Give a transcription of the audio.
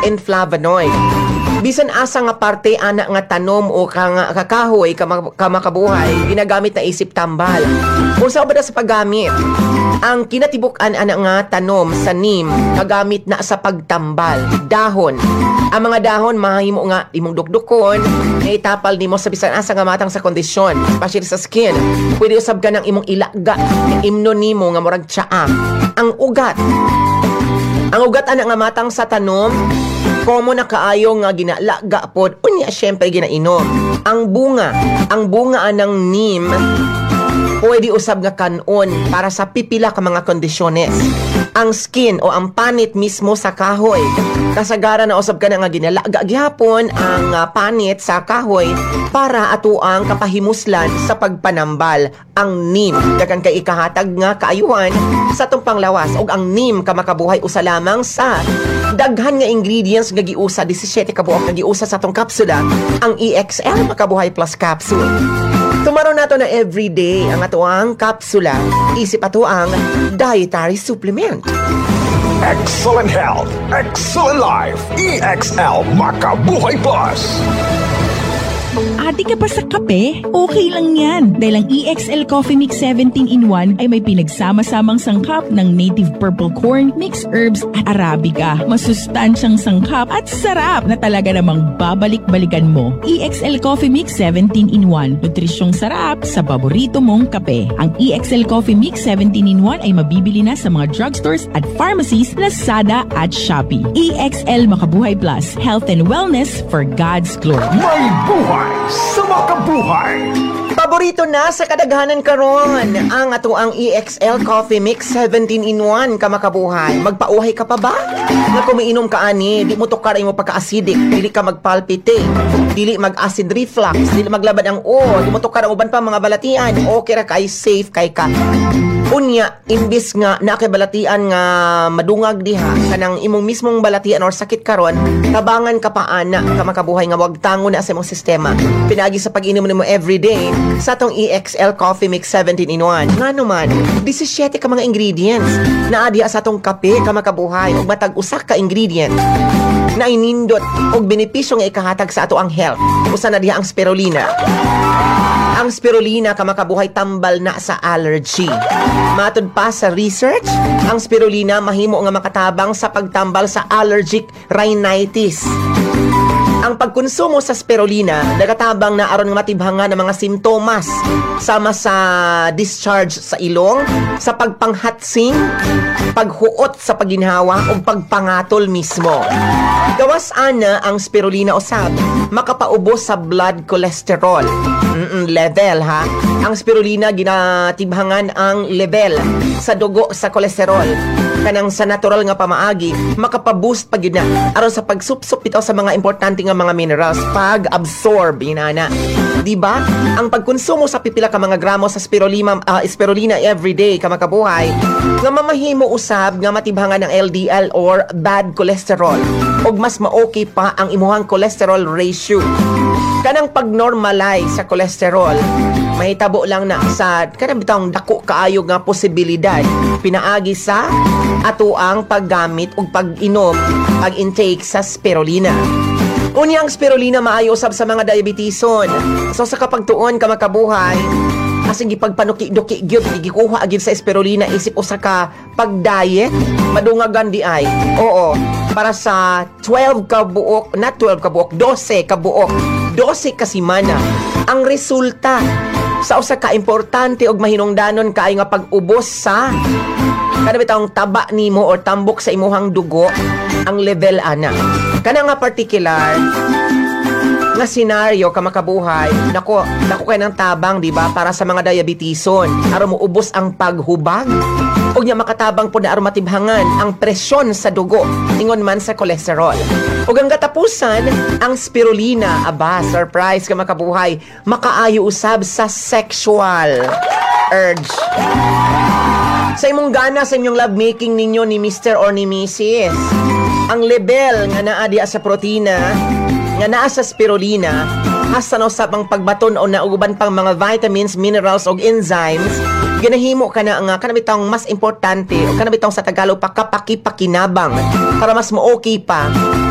and flavonoid. Bisan asa nga parte ana nga tanom o kakahoy kamakabuhay ginagamit na isip tambal. Kung sa sa paggamit, ang kinatibuk-an ana nga tanom sa neem kagamit na sa pagtambal. Dahon. Ang mga dahon mahimo nga imong dukdukon, itapal nimo sa bisan asa nga matang sa kondisyon, especially sa skin. Pwede usab ka ng imong ilaga, imno nimo nga murag tsaa. Ang ugat ana nga matang sa tanom, komo na kaayo nga ginalaga pod, unya syempre ginainom. Ang bunga anang neem pwede usab nga kanon para sa pipila ka mga kondisyones. Ang skin o ang panit mismo sa kahoy, kasagaran na usab ka na nga ginalaga gihapon ang panit sa kahoy para atuang kapahimuslan sa pagpanambal. Ang neem dagan kay ikahatag nga kaayuhan sa tong panglawas, og ang neem kamakabuhay usa lamang sa daghan nga ingredients nga giusa, 17 ka buok nga giusa sa tong kapsula, ang EXL Makabuhay Plus Capsule. Tumaro nato na everyday ang atuang kapsula, isip atuang dietary supplement. Excellent health, excellent life. EXL Makabuhay Plus. Adi ka pa sa kape? Okay lang yan. Dahil ang EXL Coffee Mix 17-in-1 ay may pinagsama-samang sangkap ng native purple corn, mixed herbs at Arabica. Masustansyang sangkap at sarap na talaga namang babalik-balikan mo. EXL Coffee Mix 17-in-1. Nutrisyong sarap sa paborito mong kape. Ang EXL Coffee Mix 17-in-1 ay mabibili na sa mga drugstores at pharmacies, Lazada at Shopee. EXL Makabuhay Plus. Health and wellness for God's glory. May buhay sa makabuhay. Paborito na sa kadaghanan karon ang atuang EXL Coffee Mix 17-in-1 kamakabuhay. Magpauhay ka pa ba? Nga kumiinom ka ani, di mo tukar mo pagka-acidic, dili ka magpalpitate, dili mag-acid reflux, dili maglabad ang di mo tukar ang uban pa mga balatian, okay ra kay safe kay ka. Unya, imbis nga nakibalatian nga madungag diha kanang imong mismong balatian or sakit karon, tabangan ka pa ana kamakabuhay nga wag tango na sa imong sistema. Pinagi sa pag-inom nimo everyday sa tong EXL Coffee Mix 17-in-1. Ngano man, 17 ka mga ingredients na diha sa tong kape kamakabuhay ug matag usa ka ingredient na inindot og benepisyo nga ikahatag sa ato ang health. Usa na diha ang spirulina. Ang spirulina kamakabuhay tambal na sa allergy. Matod pa sa research, ang spirulina mahimo nga makatabang sa pagtambal sa allergic rhinitis. Ang pagkonsumo sa spirulina nagatabang na aron matibhangan ng mga simptomas sama sa discharge sa ilong, sa pagpanghatsing, paghuot sa paginhawa o pagpangatol mismo. Gawas ana ang spirulina usab makapaubos sa blood cholesterol level ha. Ang spirulina ginatibhangan ang level sa dugo sa kolesterol kanang sa natural nga pamaagi makapaboost pag yun na aron sa pagsupsup bitaw sa mga importante nga mga minerals, pag-absorb inana. Diba? Ang pagkonsumo sa pipila ka mga gramo sa spirulina everyday kamakabuhay nga mamahimo usab nga matibhangan ng LDL or bad cholesterol ug mas ma-okay pa ang imuhang cholesterol ratio. Kanang pag-normalize sa cholesterol, mahitabo lang na sa kanang bitang dako kaayo nga posibilidad pinaagi sa atuang paggamit ug pag-inom, pag-intake sa spirulina. Unya ang spirulina maayo usab sa mga diabetison. So sa kapagtuon ka makabuhay, asing gipagpanuki-duki gyud gikuha gyud sa spirulina isip usa ka pag-diet madungagan di ay. Oo, para sa 12 ka buok, not 12 ka buok, 12 ka buok, 12 ka semana. Ang resulta sa usa ka importante og mahinungdanon kaayo nga pag-ubos sa kada bitawng taba nimo or tambok sa imuhang dugo, ang level ana. Kana nga particular nga senaryo ka makabuhay, nako kay ng tabang, di ba, para sa mga diabetison aron moubos ang paghubag ug nya makatabang po na aron matibhangan ang presyon sa dugo ingon man sa cholesterol. Ug ang katapusan, ang spirulina, aba, surprise ka makabuhay, makaayo usab sa sexual urge. Sa imong gana sa inyong lovemaking ninyo ni Mr. or ni Mrs. Ang level nga naa diha sa protina nga naa sa spirulina hasta na usab ang pagbaton o nauban pang mga vitamins, minerals og enzymes, ginahimo ka na nga kanabitang mas importante o kanabitang sa Tagalog pa kapakipakinabang para mas mo okay pa